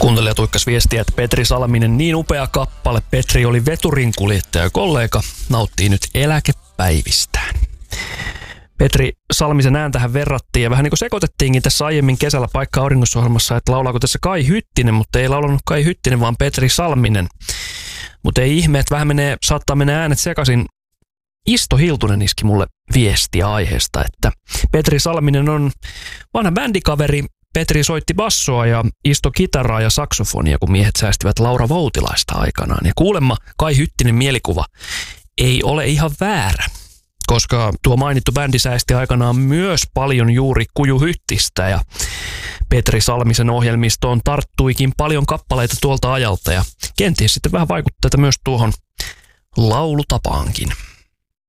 Kuuntelija tuikkas viestiä, että Petri Salminen, niin upea kappale. Petri oli veturinkuljettaja kollega, nauttii nyt eläkepäivistään. Petri Salmisen ääntähän verrattiin ja vähän niin kuin sekoitettiinkin tässä aiemmin kesällä Paikka auringossa-ohjelmassa, että laulaako tässä Kai Hyttinen, mutta ei laulanut Kai Hyttinen, vaan Petri Salminen. Mutta ei ihme, että vähän saattaa mennä äänet sekaisin. Isto Hiltunen iski mulle viestiä aiheesta, että Petri Salminen on vanha bändikaveri. Petri soitti bassoa ja Isto kitaraa ja saksofonia, kun miehet säästivät Laura Voutilaista aikanaan. Ja kuulemma Kai Hyttinen mielikuva ei ole ihan väärä, koska tuo mainittu bändi säästi aikanaan myös paljon juuri Kuju Hyttistä ja Petri Salmisen ohjelmistoon tarttuikin paljon kappaleita tuolta ajalta ja kenties sitten vähän vaikutteita myös tuohon laulutapaankin.